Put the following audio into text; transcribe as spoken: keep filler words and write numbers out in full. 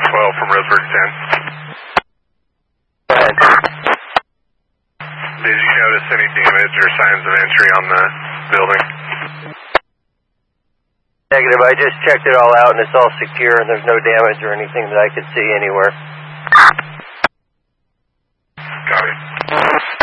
twelve from Roseburg ten. Go ahead. Did you notice any damage or signs of entry on the building? Negative. I just checked it all out and it's all secure and there's no damage or anything that I could see anywhere.